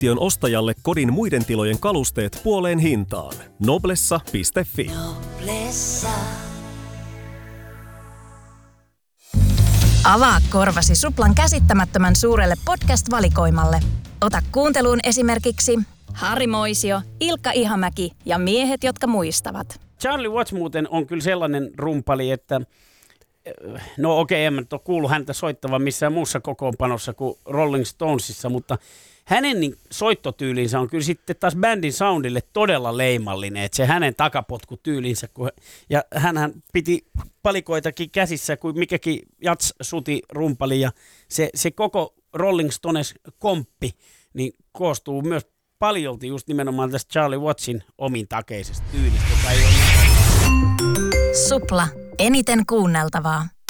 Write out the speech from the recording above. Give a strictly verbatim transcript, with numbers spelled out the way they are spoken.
taloyhtiön ostajalle kodin muiden tilojen kalusteet puoleen hintaan. Noblessa piste fi. Noblessa. Avaa korvasi Suplan käsittämättömän suurelle podcast-valikoimalle. Ota kuunteluun esimerkiksi Harri Moisio, Ilkka Ihamäki ja miehet, jotka muistavat. Charlie Watts muuten on kyllä sellainen rumpali, että no okei, okay, en ole kuullut häntä soittavan missään muussa kokoonpanossa kuin Rolling Stonesissa, mutta hänen niin soittotyylinsä on kyllä sitten taas bändin soundille todella leimallinen, että se hänen takapotkutyylinsä, kun, ja hänhän piti palikoitakin käsissä kuin mikäkin jats-suti rumpali, ja se, se koko Rolling Stones-komppi niin koostuu myös paljolti just nimenomaan tästä Charlie Wattsin omintakeisesta tyylistä, joka ei ole... Supla. Eniten kuunneltavaa.